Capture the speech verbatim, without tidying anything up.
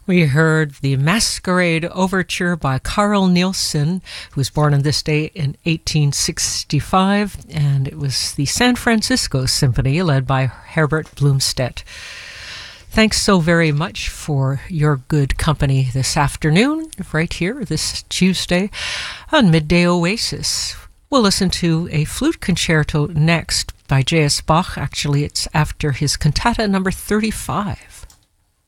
We heard the Masquerade Overture by Carl Nielsen, who was born on this day in eighteen sixty-five, and it was the San Francisco Symphony led by Herbert Blomstedt. Thanks so very much for your good company this afternoon, right here this Tuesday on Midday Oasis. We'll listen to a flute concerto next by J S Bach. Actually, it's after his cantata number thirty-five.